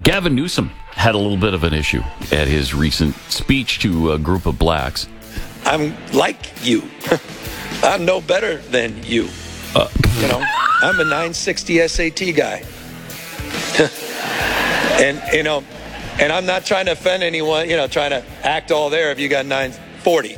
Gavin Newsom had a little bit of an issue at his recent speech to a group of blacks. I'm like you. I'm no better than you. I'm a 960 SAT guy. And I'm not trying to offend anyone, trying to act all there if you got 940.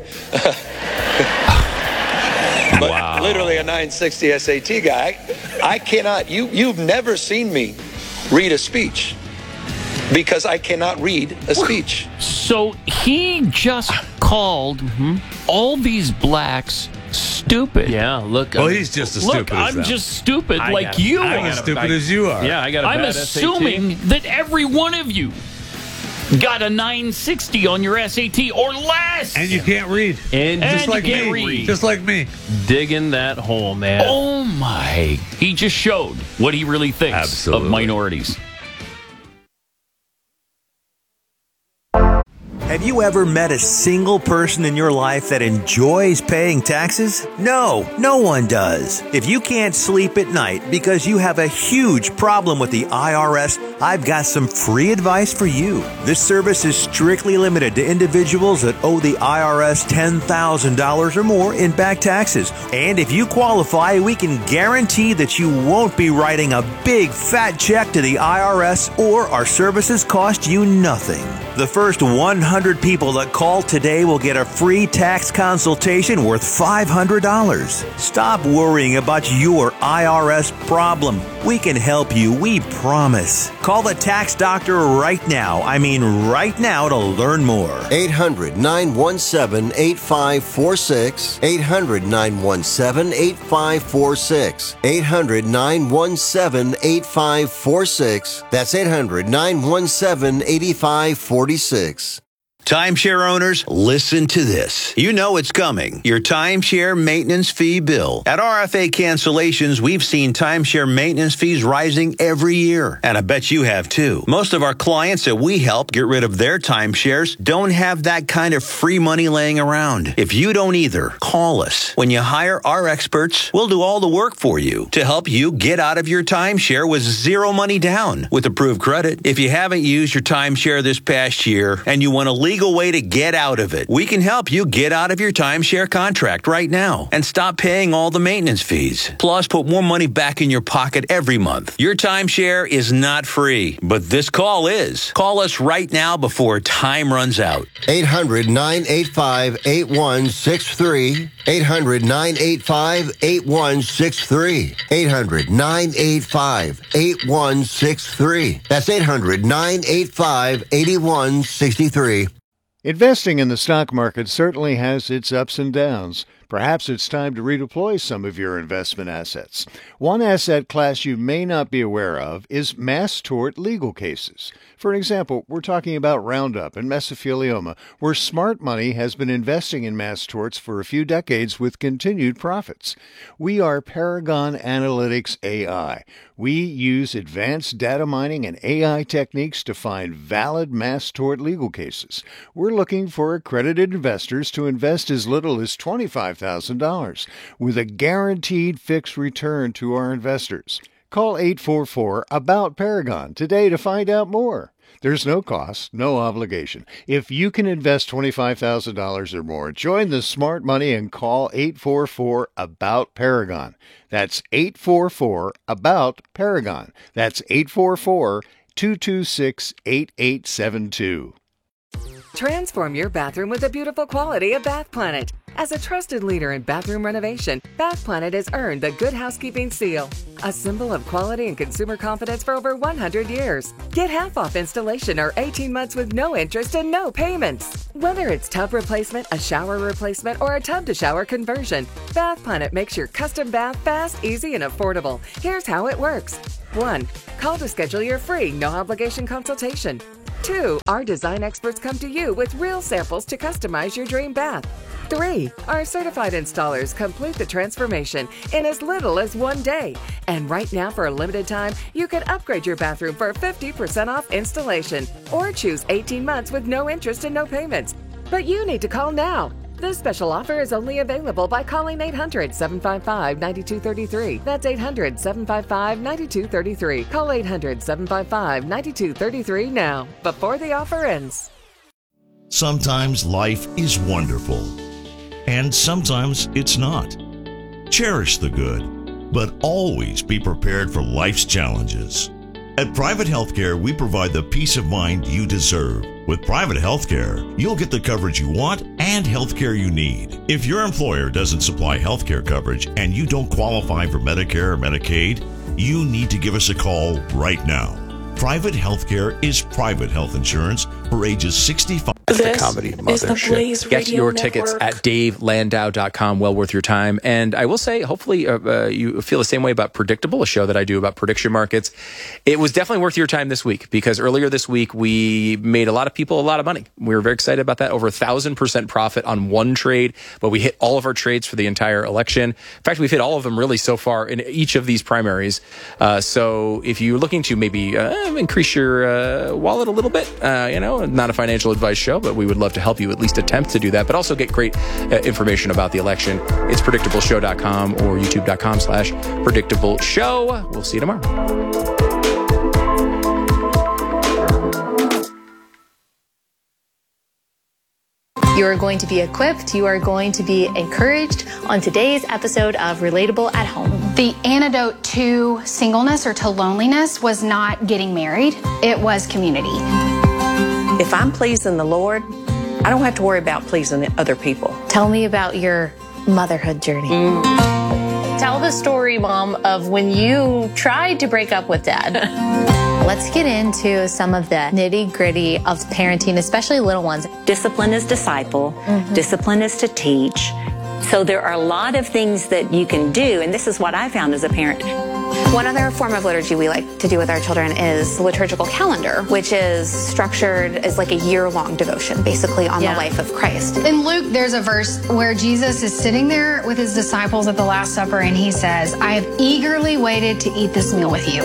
But Wow. Literally a 960 SAT guy. I cannot, you've never seen me read a speech because I cannot read a speech. So he just called all these blacks stupid. Yeah, look. Well, he's just as Look, stupid as I'm them. just stupid I like got- you I'm are. as stupid as you are. Yeah, I got a I'm bad assuming that every one of you got a 960 on your SAT or less. And you can't read. And And Just like you can't me. read. Just like me. digging that hole, man. Oh my. He just showed what he really thinks Absolutely. of minorities. Have you ever met a single person in your life that enjoys paying taxes? No, no one does. If you can't sleep at night because you have a huge problem with the IRS, I've got some free advice for you. This service is strictly limited to individuals that owe the IRS $10,000 or more in back taxes. And if you qualify, we can guarantee that you won't be writing a big fat check to the IRS or our services cost you nothing. The first 100 people that call today will get a free tax consultation worth $500. Stop worrying about your IRS problem. We can help you, we promise. Call the tax doctor right now. I mean right now to learn more. 800-917-8546. 800-917-8546. 800-917-8546. That's 800-917-8546. Timeshare owners, listen to this. You know it's coming. Your timeshare maintenance fee bill. At RFA Cancellations, we've seen timeshare maintenance fees rising every year. And I bet you have too. Most of our clients that we help get rid of their timeshares don't have that kind of free money laying around. If you don't either, call us. When you hire our experts, we'll do all the work for you to help you get out of your timeshare with zero money down with approved credit. If you haven't used your timeshare this past year and you want a legal way to get out of it, we can help you get out of your timeshare contract right now and stop paying all the maintenance fees. Plus, put more money back in your pocket every month. Your timeshare is not free, but this call is. Call us right now before time runs out. 800-985-8163. 800-985-8163. 800-985-8163. That's 800-985-8163. Investing in the stock market certainly has its ups and downs. Perhaps it's time to redeploy some of your investment assets. One asset class you may not be aware of is mass tort legal cases. For example, we're talking about Roundup and mesothelioma, where smart money has been investing in mass torts for a few decades with continued profits. We are Paragon Analytics AI. We use advanced data mining and AI techniques to find valid mass tort legal cases. We're looking for accredited investors to invest as little as $25,000 with a guaranteed fixed return to our investors. Call 844-ABOUT-PARAGON today to find out more. There's no cost, no obligation. If you can invest $25,000 or more, join the smart money and call 844-ABOUT-PARAGON. That's 844-ABOUT-PARAGON. That's 844-226-8872. Transform your bathroom with the beautiful quality of Bath Planet. As a trusted leader in bathroom renovation, Bath Planet has earned the Good Housekeeping seal, a symbol of quality and consumer confidence for over 100 years. Get half off installation or 18 months with no interest and no payments. Whether it's tub replacement, a shower replacement, or a tub-to-shower conversion, Bath Planet makes your custom bath fast, easy, and affordable. Here's how it works. 1. Call to schedule your free, no-obligation consultation. 2. Our design experts come to you with real samples to customize your dream bath. 3. Our certified installers complete the transformation in as little as 1 day. And right now, for a limited time, you can upgrade your bathroom for 50% off installation or choose 18 months with no interest and no payments. But you need to call now. This special offer is only available by calling 800-755-9233. That's 800-755-9233. Call 800-755-9233 now, before the offer ends. Sometimes life is wonderful, and sometimes it's not. Cherish the good, but always be prepared for life's challenges. At Private Healthcare, we provide the peace of mind you deserve. With Private Healthcare, you'll get the coverage you want and healthcare you need. If your employer doesn't supply healthcare coverage and you don't qualify for Medicare or Medicaid, you need to give us a call right now. Private Healthcare is private health insurance for ages 65. The Comedy Mothership. Get your tickets at DaveLandau.com. Well worth your time. And I will say, hopefully you feel the same way about Predictable, a show that I do about prediction markets. It was definitely worth your time this week, because earlier this week we made a lot of people a lot of money. We were very excited about that. Over 1,000% profit on one trade, but we hit all of our trades for the entire election. In fact, we've hit all of them really so far in each of these primaries. So if you're looking to maybe increase your wallet a little bit, not a financial advice show, but we would love to help you at least attempt to do that, but also get great information about the election. It's predictableshow.com or youtube.com/predictableshow. We'll see you tomorrow. You are going to be equipped. You are going to be encouraged on today's episode of Relatable at Home. The antidote to singleness or to loneliness was not getting married. It was community. If I'm pleasing the Lord, I don't have to worry about pleasing other people. Tell me about your motherhood journey. Tell the story, Mom, of when you tried to break up with Dad. Let's get into some of the nitty-gritty of parenting, especially little ones. Discipline is disciple. Discipline is to teach. So there are a lot of things that you can do, and this is what I found as a parent. One other form of liturgy we like to do with our children is the liturgical calendar, which is structured as like a year-long devotion, basically on the life of Christ. In Luke, there's a verse where Jesus is sitting there with his disciples at the Last Supper, and he says, "I have eagerly waited to eat this meal with you."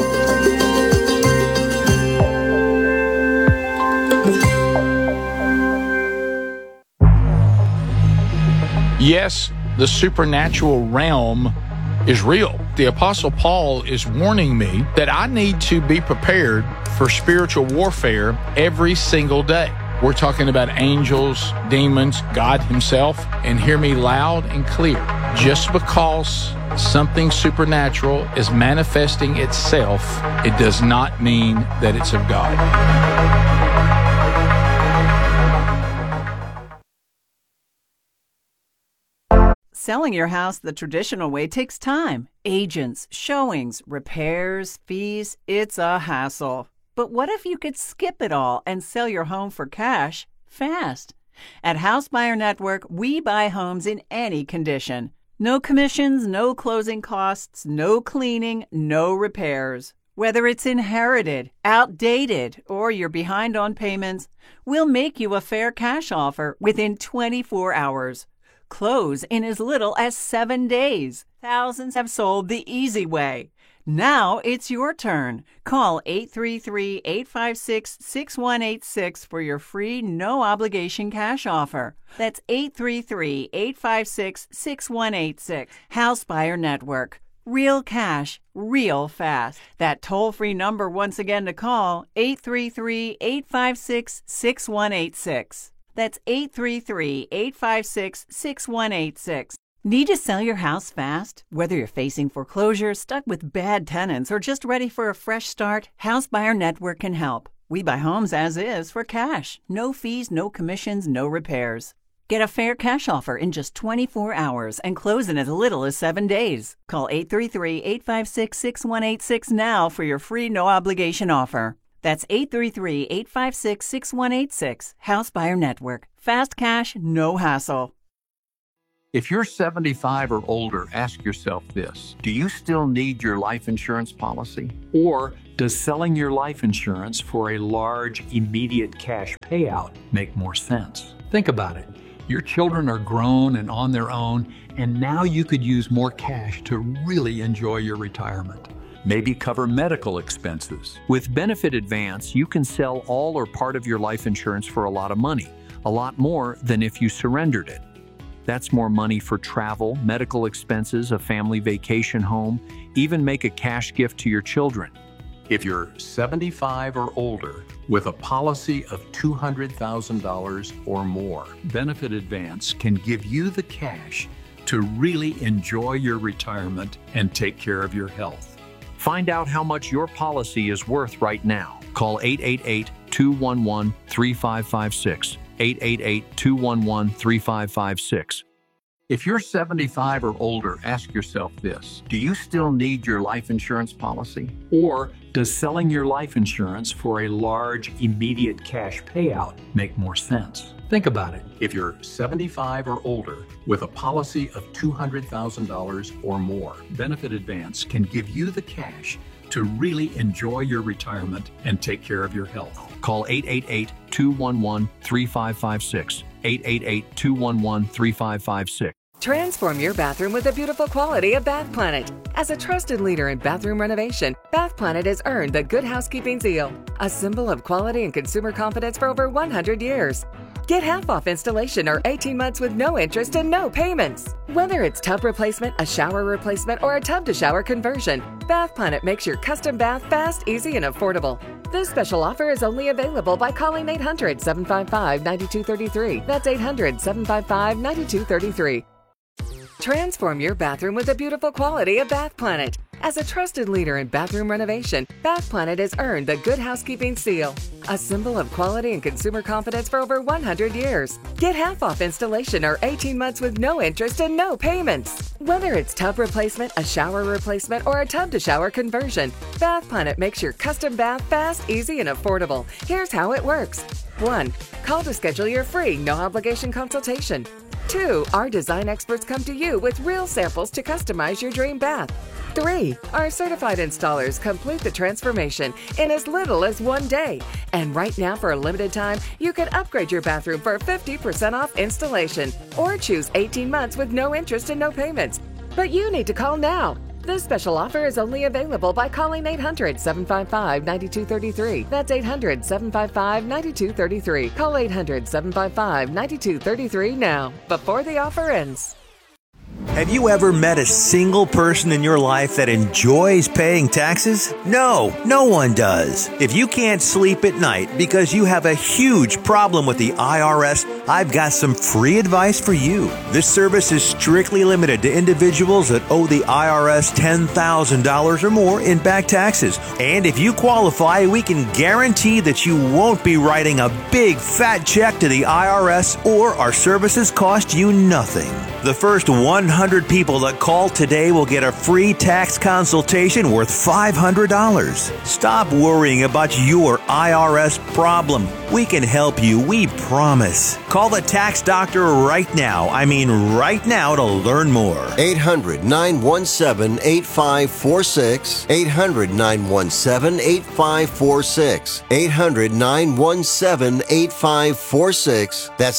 Yes, the supernatural realm is real. The Apostle Paul is warning me that I need to be prepared for spiritual warfare every single day. We're talking about angels, demons, God himself, and hear me loud and clear. Just because something supernatural is manifesting itself, it does not mean that it's of God. Selling your house the traditional way takes time. Agents, showings, repairs, fees, it's a hassle. But what if you could skip it all and sell your home for cash fast? At House Buyer Network, we buy homes in any condition. No commissions, no closing costs, no cleaning, no repairs. Whether it's inherited, outdated, or you're behind on payments, we'll make you a fair cash offer within 24 hours. Close in as little as 7 days. Thousands have sold the easy way. Now it's your turn. Call 833-856-6186 for your free, no-obligation cash offer. That's 833-856-6186. House Buyer Network. Real cash, real fast. That toll-free number once again to call, 833-856-6186. That's 833-856-6186. Need to sell your house fast? Whether you're facing foreclosure, stuck with bad tenants, or just ready for a fresh start, House Buyer Network can help. We buy homes as is for cash. No fees, no commissions, no repairs. Get a fair cash offer in just 24 hours and close in as little as 7 days. Call 833-856-6186 now for your free no-obligation offer. That's 833-856-6186. House Buyer Network. Fast cash, no hassle. If you're 75 or older, ask yourself this. Do you still need your life insurance policy? Or does selling your life insurance for a large, immediate cash payout make more sense? Think about it. Your children are grown and on their own, and now you could use more cash to really enjoy your retirement. Maybe cover medical expenses. With Benefit Advance, you can sell all or part of your life insurance for a lot of money, a lot more than if you surrendered it. That's more money for travel, medical expenses, a family vacation home, even make a cash gift to your children. If you're 75 or older with a policy of $200,000 or more, Benefit Advance can give you the cash to really enjoy your retirement and take care of your health. Find out how much your policy is worth right now. Call 888-211-3556. 888-211-3556. If you're 75 or older, ask yourself this. Do you still need your life insurance policy? Or does selling your life insurance for a large, immediate cash payout make more sense? Think about it. If you're 75 or older with a policy of $200,000 or more, Benefit Advance can give you the cash to really enjoy your retirement and take care of your health. Call 888-211-3556. 888-211-3556. Transform your bathroom with the beautiful quality of Bath Planet. As a trusted leader in bathroom renovation, Bath Planet has earned the Good Housekeeping seal, a symbol of quality and consumer confidence for over 100 years. Get half off installation or 18 months with no interest and no payments. Whether it's tub replacement, a shower replacement, or a tub-to-shower conversion, Bath Planet makes your custom bath fast, easy, and affordable. This special offer is only available by calling 800-755-9233. That's 800-755-9233. Transform your bathroom with the beautiful quality of Bath Planet. As a trusted leader in bathroom renovation, Bath Planet has earned the Good Housekeeping seal, a symbol of quality and consumer confidence for over 100 years. Get half off installation or 18 months with no interest and no payments. Whether it's tub replacement, a shower replacement, or a tub-to-shower conversion, Bath Planet makes your custom bath fast, easy, and affordable. Here's how it works. 1. Call to schedule your free, no-obligation consultation. 2. Our design experts come to you with real samples to customize your dream bath. 3. Our certified installers complete the transformation in as little as 1 day. And right now, for a limited time, you can upgrade your bathroom for 50% off installation or choose 18 months with no interest and no payments. But you need to call now. This special offer is only available by calling 800-755-9233. That's 800-755-9233. Call 800-755-9233 now, before the offer ends. Have you ever met a single person in your life that enjoys paying taxes? No, no one does. If you can't sleep at night because you have a huge problem with the IRS, I've got some free advice for you. This service is strictly limited to individuals that owe the IRS $10,000 or more in back taxes. And if you qualify, we can guarantee that you won't be writing a big fat check to the IRS, or our services cost you nothing. The first 100 people that call today will get a free tax consultation worth $500. Stop worrying about your IRS problem. We can help you, we promise. Call the tax doctor right now. I mean right now, to learn more. 800-917-8546. 800-917-8546. 800-917-8546. That's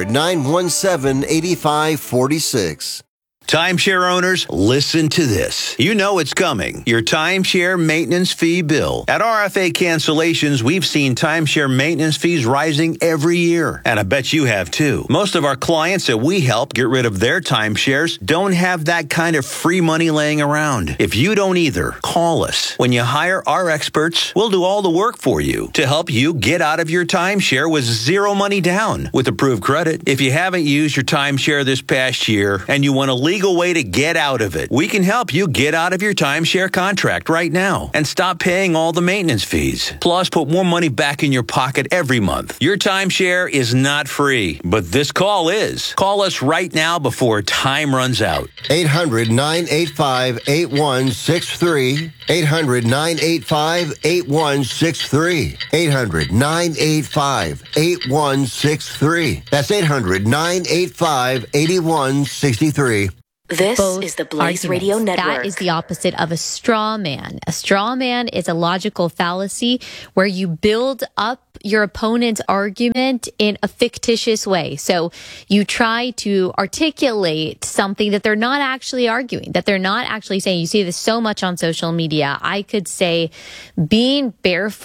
800-917-8546. Timeshare owners, listen to this. You know it's coming. Your timeshare maintenance fee bill. At RFA Cancellations, we've seen timeshare maintenance fees rising every year. And I bet you have too. Most of our clients that we help get rid of their timeshares don't have that kind of free money laying around. If you don't either, call us. When you hire our experts, we'll do all the work for you to help you get out of your timeshare with zero money down with approved credit. If you haven't used your timeshare this past year and you want a legal way to get out of it, we can help you get out of your timeshare contract right now and stop paying all the maintenance fees. Plus, put more money back in your pocket every month. Your timeshare is not free, but this call is. Call us right now before time runs out. 800-985-8163. 800-985-8163. 800-985-8163. That's 800-985-8163. This is the Blaze Radio Network. That is the opposite of a straw man. A straw man is a logical fallacy where you build up your opponent's argument in a fictitious way. So you try to articulate something that they're not actually arguing, that they're not actually saying. You see this so much on social media. I could say being barefoot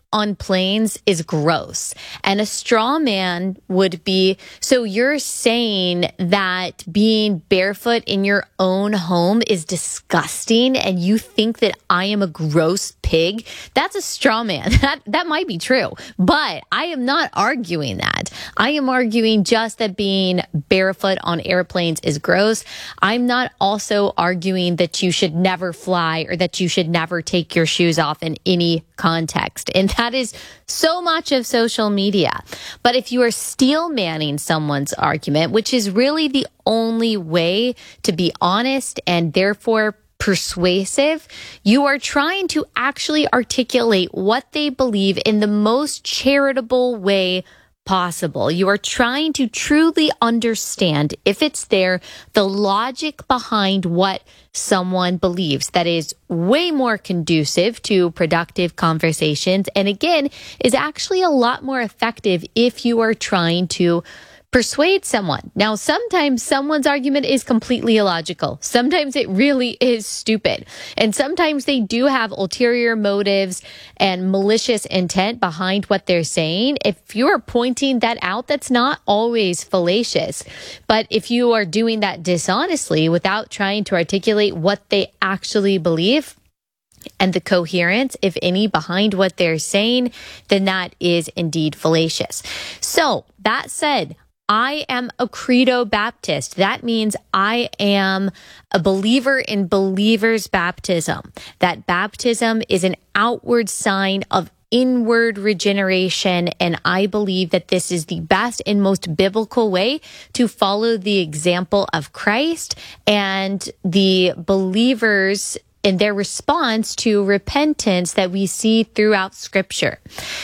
on planes is gross. And a straw man would be, so you're saying that being barefoot in your own home is disgusting and you think that I am a gross pig? That's a straw man. That might be true, but I am not arguing that. I am arguing just that being barefoot on airplanes is gross. I'm not also arguing that you should never fly or that you should never take your shoes off in any context. And that is so much of social media. But if you are steel manning someone's argument, which is really the only way to be honest and therefore persuasive, you are trying to actually articulate what they believe in the most charitable way possible. You are trying to truly understand, if it's there, the logic behind what someone believes. That is way more conducive to productive conversations, and again, is actually a lot more effective if you are trying to persuade someone. Now, sometimes someone's argument is completely illogical. Sometimes it really is stupid. And sometimes they do have ulterior motives and malicious intent behind what they're saying. If you're pointing that out, that's not always fallacious. But if you are doing that dishonestly without trying to articulate what they actually believe, and the coherence, if any, behind what they're saying, then that is indeed fallacious. So, that said, I am a credo Baptist. That means I am a believer in believers' baptism. That baptism is an outward sign of inward regeneration, and I believe that this is the best and most biblical way to follow the example of Christ and the believers in their response to repentance that we see throughout Scripture.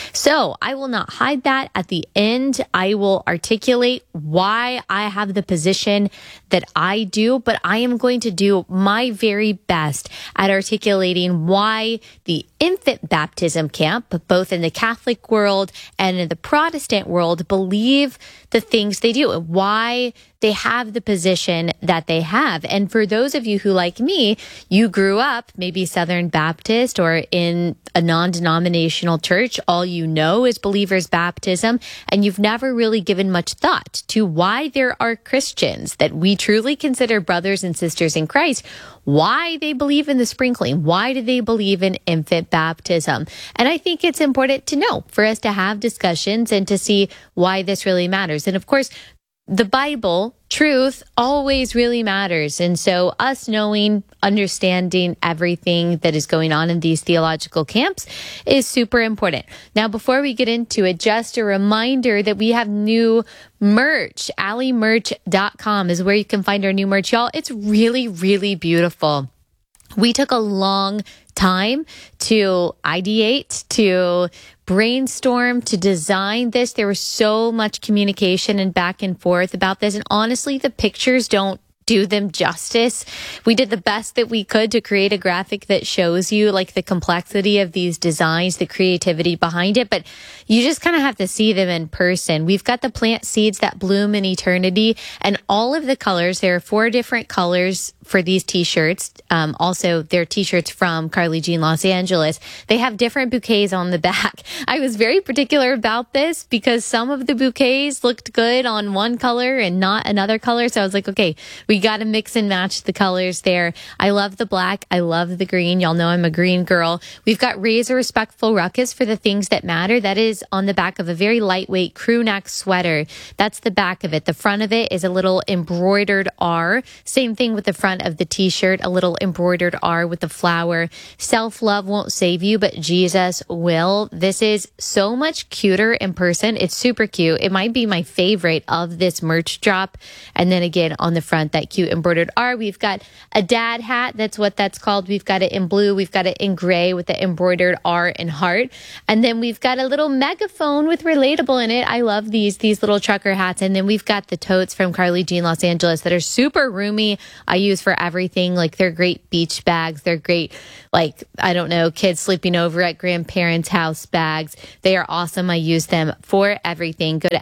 So I will not hide that. At the end, I will articulate why I have the position that I do, but I am going to do my very best at articulating why the infant baptism camp, both in the Catholic world and in the Protestant world, believe the things they do, and why they have the position that they have. And for those of you who, like me, you grew up maybe Southern Baptist or in a non-denominational church, all you know is believers' baptism, and you've never really given much thought to why there are Christians that we truly consider brothers and sisters in Christ, why they believe in the sprinkling, why do they believe in infant baptism. And I think it's important to know, for us to have discussions and to see why this really matters. And of course, the Bible, truth, always really matters. And so us knowing, understanding everything that is going on in these theological camps is super important. Now, before we get into it, just a reminder that we have new merch. AllieMerch.com is where you can find our new merch. Y'all, it's really, really beautiful. We took a long time to ideate, to brainstorm, to design this. There was so much communication and back and forth about this. And honestly, the pictures don't do them justice. We did the best that we could to create a graphic that shows you like the complexity of these designs, the creativity behind it, but you just kind of have to see them in person. We've got the plant seeds that bloom in eternity, and all of the colors. There are 4 different colors for these t-shirts. Also, they're t-shirts from Carly Jean Los Angeles. They have different bouquets on the back. I was very particular about this because some of the bouquets looked good on one color and not another color. So I was like, okay, we got to mix and match the colors there. I love the black. I love the green. Y'all know I'm a green girl. We've got Raise a Respectful Ruckus for the things that matter. That is on the back of a very lightweight crew neck sweater. That's the back of it. The front of it is a little embroidered R. Same thing with the front of the t-shirt, a little embroidered R with the flower. Self-love won't save you, but Jesus will. This is so much cuter in person. It's super cute. It might be my favorite of this merch drop. And then again, on the front, that cute embroidered R. We've got a dad hat. That's what that's called. We've got it in blue. We've got it in gray with the embroidered R and heart. And then we've got a little megaphone with relatable in it. I love these little trucker hats. And then we've got the totes from Carly Jean Los Angeles that are super roomy. I use for everything. Like, they're great beach bags. They're great, like, I don't know, kids sleeping over at grandparents' house bags. They are awesome. I use them for everything. Go to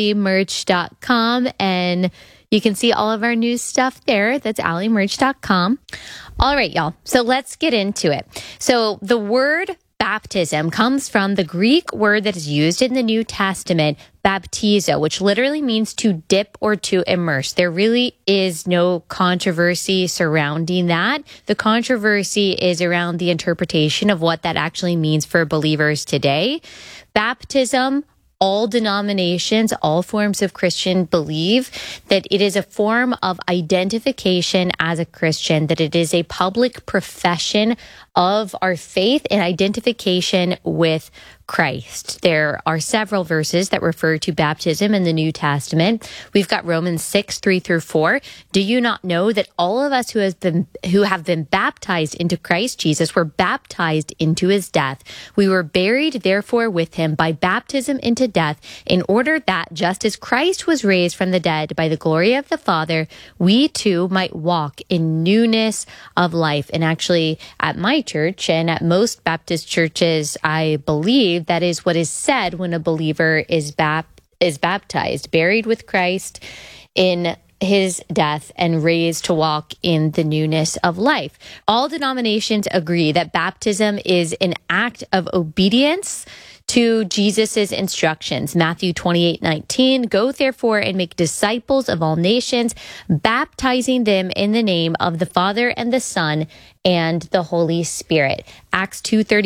AllieMerch.com and you can see all of our new stuff there. That's AllieMerch.com. All right, y'all. So let's get into it. So the word Baptism comes from the Greek word that is used in the New Testament, baptizo, which literally means to dip or to immerse. There really is no controversy surrounding that. The controversy is around the interpretation of what that actually means for believers today. Baptism, all denominations, all forms of Christian believe that it is a form of identification as a Christian, that it is a public profession of our faith and identification with Christ. There are several verses that refer to baptism in the New Testament. We've got Romans 6:3-4. Do you not know that all of us who have been baptized into Christ Jesus were baptized into his death? We were buried, therefore, with him by baptism into death, in order that, just as Christ was raised from the dead by the glory of the Father, we too might walk in newness of life. And actually, at my church and at most Baptist churches, I believe that is what is said when a believer is baptized, buried with Christ in his death and raised to walk in the newness of life. All denominations agree that baptism is an act of obedience to Jesus' instructions. Matthew 28:19, go therefore and make disciples of all nations, baptizing them in the name of the Father and the Son and the Holy Spirit. Acts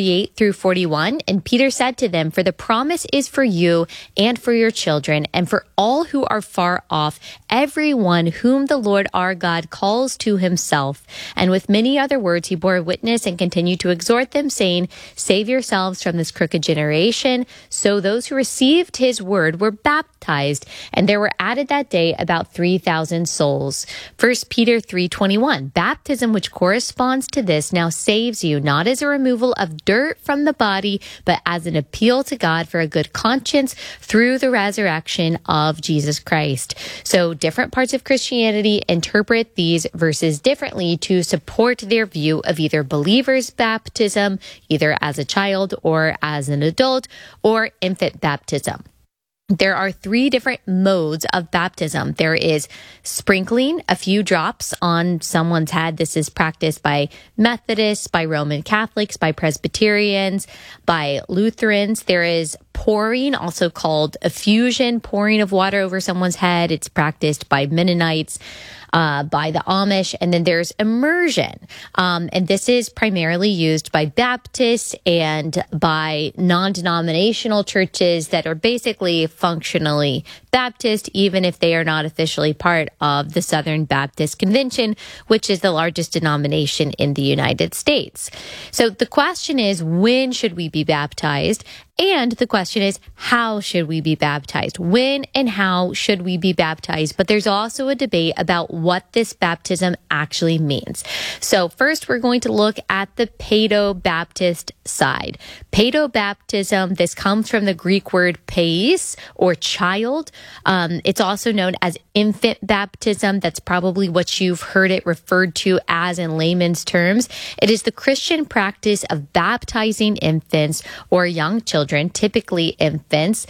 2:38-41, and Peter said to them, for the promise is for you and for your children and for all who are far off, everyone whom the Lord our God calls to himself. And with many other words he bore witness and continued to exhort them, saying, save yourselves from this crooked generation. So those who received his word were baptized, and there were added that day about 3,000 souls. 1 Peter 3:21, baptism which corresponds to this now saves you, not as a removal of dirt from the body, but as an appeal to God for a good conscience through the resurrection of Jesus Christ. So different parts of Christianity interpret these verses differently to support their view of either believers' baptism, either as a child or as an adult, or infant baptism. There are 3 different modes of baptism. There is sprinkling a few drops on someone's head. This is practiced by Methodists, by Roman Catholics, by Presbyterians, by Lutherans. There is pouring, also called effusion, pouring of water over someone's head. It's practiced by Mennonites, by the Amish, and then there's immersion. And this is primarily used by Baptists and by non-denominational churches that are basically functionally Baptist, even if they are not officially part of the Southern Baptist Convention, which is the largest denomination in the United States. So the question is, when should we be baptized? And the question is, how should we be baptized? When and how should we be baptized? But there's also a debate about what this baptism actually means. So first, we're going to look at the Paedo-Baptist side. Paedo-baptism, this comes from the Greek word pais, or child. It's also known as infant baptism. That's probably what you've heard it referred to as in layman's terms. It is the Christian practice of baptizing infants or young children, typically infants.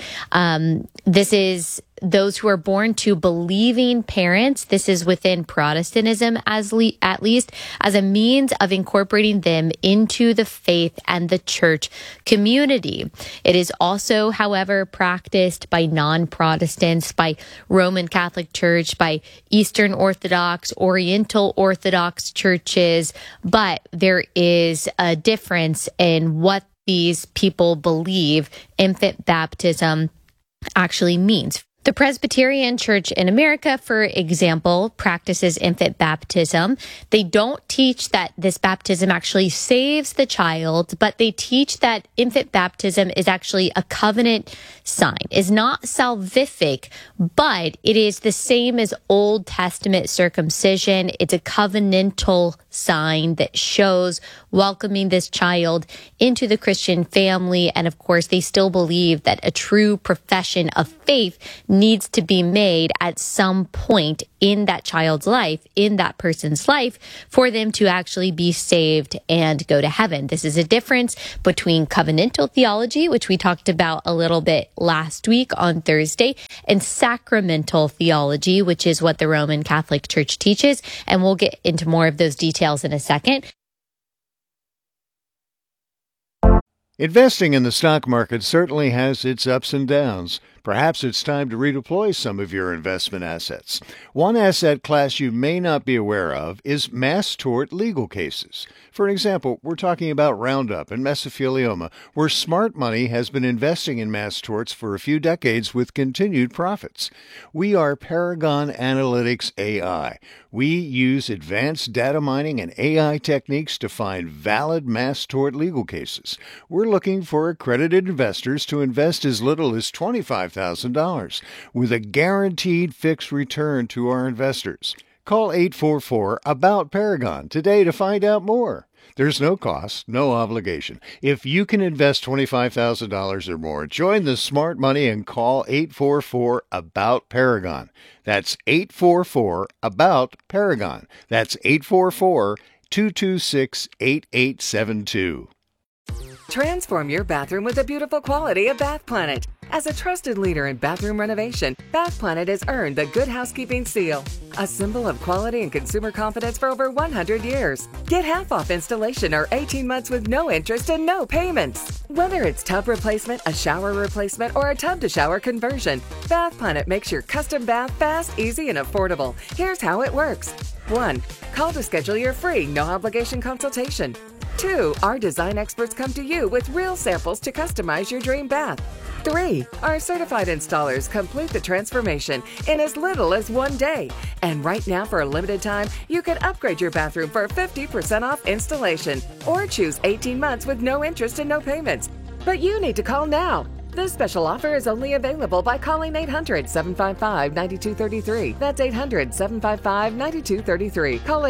This is those who are born to believing parents. This is within Protestantism, at least, as a means of incorporating them into the faith and the church community. It is also, however, practiced by non-Protestants, by Roman Catholic Church, by Eastern Orthodox, Oriental Orthodox churches, but there is a difference in what these people believe infant baptism actually means. The Presbyterian Church in America, for example, practices infant baptism. They don't teach that this baptism actually saves the child, but they teach that infant baptism is actually a covenant sign. It's not salvific, but it is the same as Old Testament circumcision. It's a covenantal sign that shows welcoming this child into the Christian family. And of course, they still believe that a true profession of faith needs to be made at some point in that child's life, in that person's life, for them to actually be saved and go to heaven. This is a difference between covenantal theology, which we talked about a little bit last week on Thursday, and sacramental theology, which is what the Roman Catholic Church teaches. And we'll get into more of those details in a second. Investing in the stock market certainly has its ups and downs. Perhaps it's time to redeploy some of your investment assets. One asset class you may not be aware of is mass tort legal cases. For example, we're talking about Roundup and mesothelioma, where smart money has been investing in mass torts for a few decades with continued profits. We are Paragon Analytics AI. We use advanced data mining and AI techniques to find valid mass tort legal cases. We're looking for accredited investors to invest as little as $25,000 with a guaranteed fixed return to our investors. Call 844-ABOUT-PARAGON today to find out more. There's no cost, no obligation. If you can invest $25,000 or more, join the smart money and call 844-ABOUT-PARAGON. That's 844-ABOUT-PARAGON. That's 844-226-8872. Transform your bathroom with the beautiful quality of Bath Planet. As a trusted leader in bathroom renovation, Bath Planet has earned the Good Housekeeping Seal, a symbol of quality and consumer confidence for over 100 years. Get half off installation or 18 months with no interest and no payments. Whether it's tub replacement, a shower replacement, or a tub-to-shower conversion, Bath Planet makes your custom bath fast, easy, and affordable. Here's how it works. 1. Call to schedule your free, no-obligation consultation. 2. Our design experts come to you with real samples to customize your dream bath. 3. Our certified installers complete the transformation in as little as 1 day. And right now, for a limited time, you can upgrade your bathroom for 50% off installation or choose 18 months with no interest and no payments. But you need to call now. This special offer is only available by calling 800-755-9233. That's 800-755-9233. Call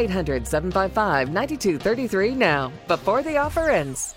800-755-9233 now, before the offer ends.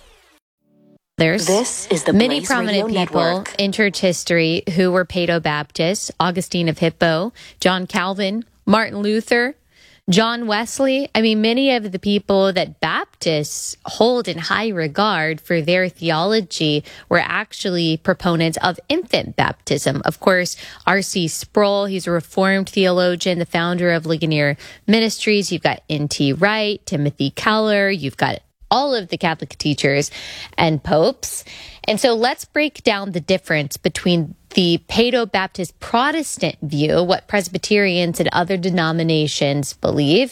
This is the many Blaze prominent Radio people Network. In church history who were Paedo-Baptists: Augustine of Hippo, John Calvin, Martin Luther, John Wesley. I mean, many of the people that Baptists hold in high regard for their theology were actually proponents of infant baptism. Of course, R.C. Sproul, he's a Reformed theologian, the founder of Ligonier Ministries. You've got N.T. Wright, Timothy Keller. You've got all of the Catholic teachers and popes. And so let's break down the difference between the Paedo-Baptist Protestant view, what Presbyterians and other denominations believe,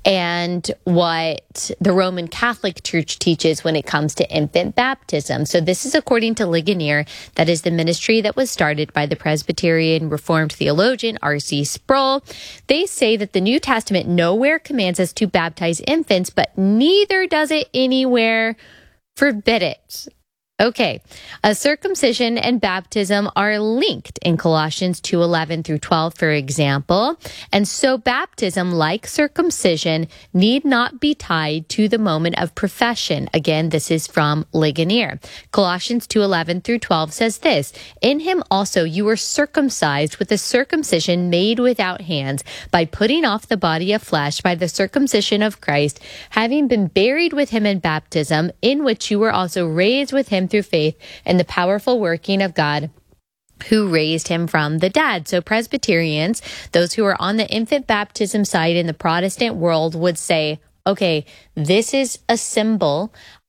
and what the Roman Catholic Church teaches when it comes to infant baptism. So this is according to Ligonier, that is the ministry that was started by the Presbyterian Reformed theologian R.C. Sproul. They say that the New Testament nowhere commands us to baptize infants, but neither does it anywhere forbid it. Okay, a circumcision and baptism are linked in Colossians 2:11 through 12, for example. And so baptism, like circumcision, need not be tied to the moment of profession. Again, this is from Ligonier. Colossians 2:11 through 12 says this: "In him also you were circumcised with a circumcision made without hands, by putting off the body of flesh by the circumcision of Christ, having been buried with him in baptism, in which you were also raised with him through faith and the powerful working of God who raised him from the dead." So Presbyterians, those who are on the infant baptism side in the Protestant world, would say, okay, this is a symbol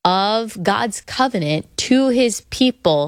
of God's covenant to his people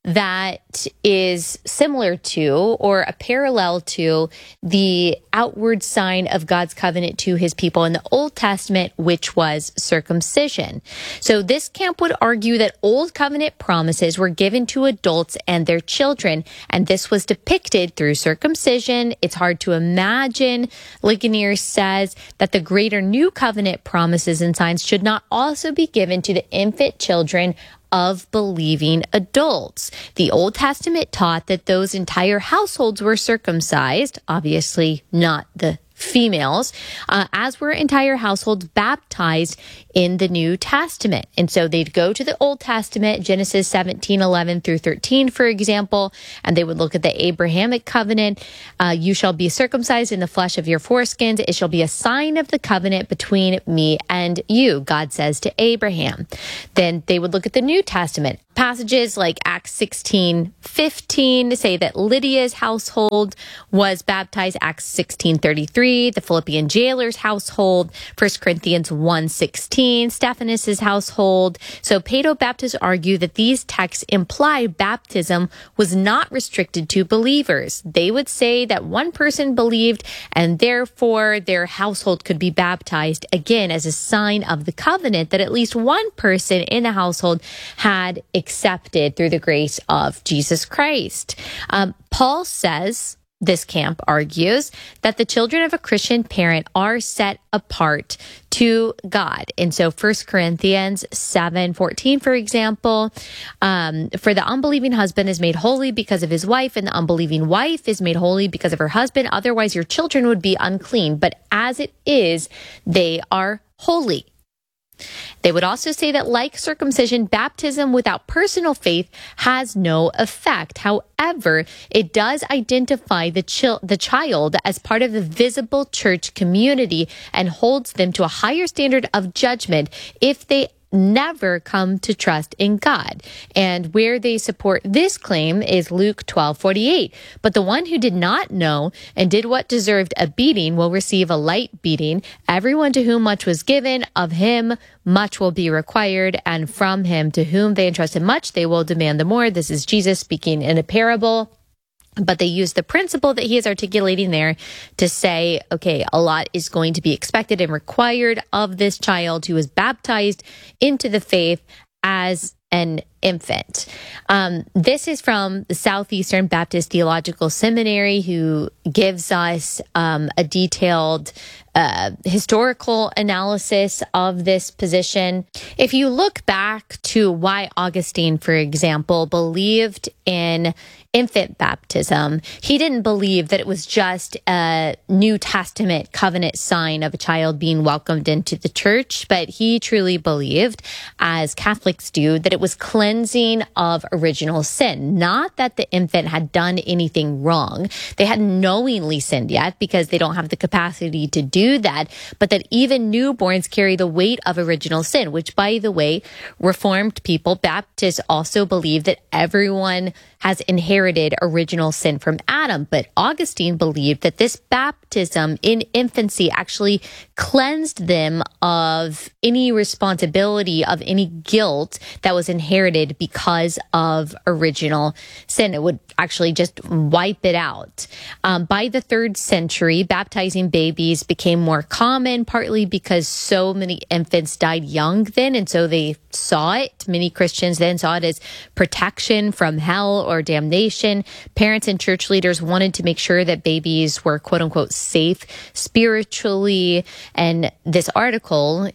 that is similar to or a parallel to the outward sign of God's covenant to his people in the Old Testament, which was circumcision. So this camp would argue that Old Covenant promises were given to adults and their children, and this was depicted through circumcision. It's hard to imagine, Ligonier says, that the greater New Covenant promises and signs should not also be given to the infant children of believing adults. The Old Testament taught that those entire households were circumcised, obviously not the females, as were entire households baptized in the New Testament. And so they'd go to the Old Testament, Genesis 17:11 through 13, for example, and they would look at the Abrahamic covenant. You shall be circumcised in the flesh of your foreskins. It shall be a sign of the covenant between me and you, God says to Abraham. Then they would look at the New Testament. Passages like Acts 16:15 say that Lydia's household was baptized, Acts 16:33, the Philippian jailer's household, 1 Corinthians 1:16, Stephanus' household. So Paedobaptists argue that these texts imply baptism was not restricted to believers. They would say that one person believed and therefore their household could be baptized, again, as a sign of the covenant that at least one person in the household had accepted through the grace of Jesus Christ. Paul says, this camp argues, that the children of a Christian parent are set apart to God. And so 1 Corinthians 7:14, for example, for the unbelieving husband is made holy because of his wife, and the unbelieving wife is made holy because of her husband. Otherwise, your children would be unclean. But as it is, they are holy. They would also say that, like circumcision, baptism without personal faith has no effect. However, it does identify the child as part of the visible church community and holds them to a higher standard of judgment if they never come to trust in God. And where they support this claim is Luke 12:48. But the one who did not know and did what deserved a beating will receive a light beating. Everyone to whom much was given, of him much will be required, and from him to whom they entrusted much, they will demand the more. This is Jesus speaking in a parable. But they use the principle that he is articulating there to say, okay, a lot is going to be expected and required of this child who was baptized into the faith as an infant. This is from the Southeastern Baptist Theological Seminary, who gives us a detailed historical analysis of this position. If you look back to why Augustine, for example, believed in infant baptism, he didn't believe that it was just a New Testament covenant sign of a child being welcomed into the church, but he truly believed, as Catholics do, that it was cleansing of original sin. Not that the infant had done anything wrong. They hadn't knowingly sinned yet because they don't have the capacity to do that, but that even newborns carry the weight of original sin, which, by the way, Reformed people, Baptists, also believe that everyone has inherited original sin from Adam. But Augustine believed that this baptism in infancy actually cleansed them of any responsibility, of any guilt that was inherited because of original sin. It would actually just wipe it out. By the 3rd century, baptizing babies became more common, partly because so many infants died young then, and so they saw it. Many Christians then saw it as protection from hell or damnation. Parents and church leaders wanted to make sure that babies were, quote unquote, safe spiritually. And this article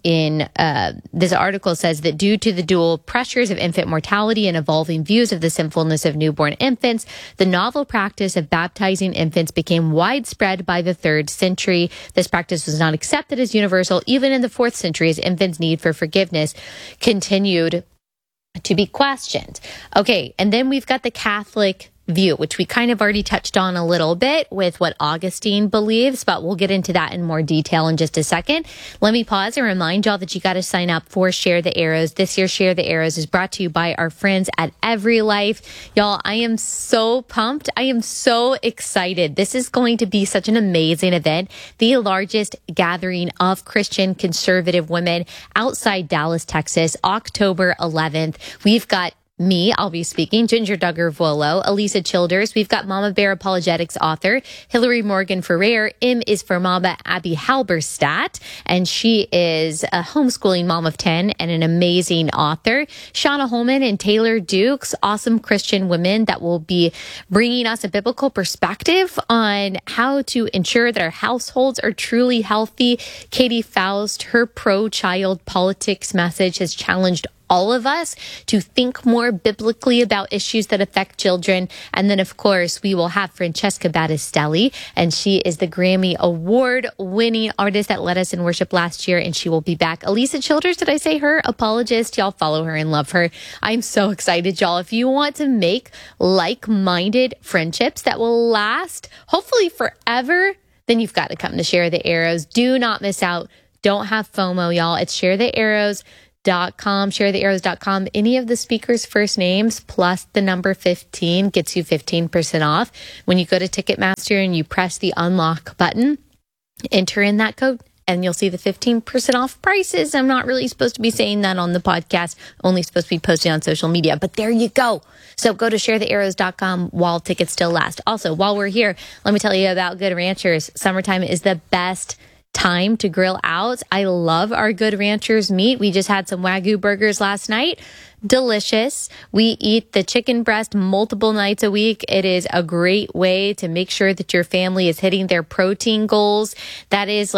says that due to the dual pressures of infant mortality and evolving views of the sinfulness of newborn infants, the novel practice of baptizing infants became widespread by the 3rd century. This practice was not accepted as universal even in the 4th century, as infants' need for forgiveness continued to be questioned. Okay, and then we've got the Catholic view, which we kind of already touched on a little bit with what Augustine believes, but we'll get into that in more detail in just a second. Let me pause and remind y'all that you got to sign up for Share the Arrows. This year's Share the Arrows is brought to you by our friends at Every Life. Y'all, I am so pumped. I am so excited. This is going to be such an amazing event, the largest gathering of Christian conservative women outside Dallas, Texas, October 11th. We've got me, I'll be speaking, Ginger Duggar-Vuolo, Elisa Childers. We've got Mama Bear Apologetics author, Hillary Morgan Ferrer. M is for Mama Abby Halberstadt, and she is a homeschooling mom of 10 and an amazing author. Shauna Holman and Taylor Dukes, awesome Christian women that will be bringing us a biblical perspective on how to ensure that our households are truly healthy. Katie Faust, her pro-child politics message has challenged all of us to think more biblically about issues that affect children. And then, of course, we will have Francesca Battistelli, and she is the Grammy Award-winning artist that led us in worship last year, and she will be back. Elisa Childers, did I say her? Apologist. Y'all follow her and love her. I'm so excited, y'all. If you want to make like-minded friendships that will last, hopefully forever, then you've got to come to Share the Arrows. Do not miss out. Don't have FOMO, y'all. It's Share the Arrows. sharethearrows.com. Any of the speakers' first names plus the number 15 gets you 15% off. When you go to Ticketmaster and you press the unlock button, enter in that code, and you'll see the 15% off prices. I'm not really supposed to be saying that on the podcast, only supposed to be posting on social media, but there you go. So go to sharethearrows.com while tickets still last. Also, while we're here, let me tell you about Good Ranchers. Summertime is the best time to grill out. I love our Good Ranchers meat. We just had some Wagyu burgers last night. Delicious. We eat the chicken breast multiple nights a week. It is a great way to make sure that your family is hitting their protein goals. That is